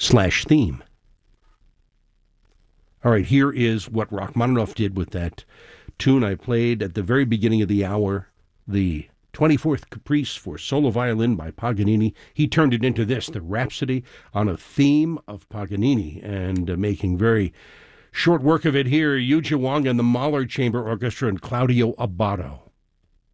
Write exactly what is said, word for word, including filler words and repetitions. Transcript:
slash theme. All right, here is what Rachmaninoff did with that tune I played at the very beginning of the hour, the twenty-fourth Caprice for solo violin by Paganini. He turned it into this, the Rhapsody on a theme of Paganini, and uh, making very short work of it here, Yuja Wang and the Mahler Chamber Orchestra and Claudio Abbado.